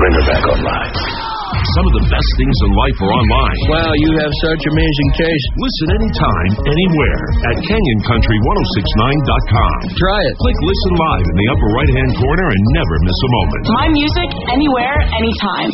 Bring her back online. Some of the best things in life are online. Wow, you have such amazing taste. Listen anytime, anywhere at CanyonCountry1069.com. Try it. Click Listen Live in the upper right-hand corner and never miss a moment. My music, anywhere, anytime.